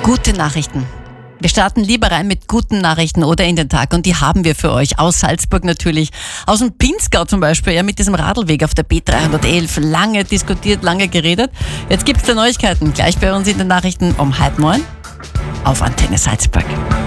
Gute Nachrichten. Wir starten lieber rein mit guten Nachrichten oder in den Tag und die haben wir für euch. Aus Salzburg natürlich, aus dem Pinzgau zum Beispiel, ja, mit diesem Radlweg auf der B311. Lange diskutiert, lange geredet. Jetzt gibt's da Neuigkeiten, gleich bei uns in den Nachrichten um 8:30 auf Antenne Salzburg.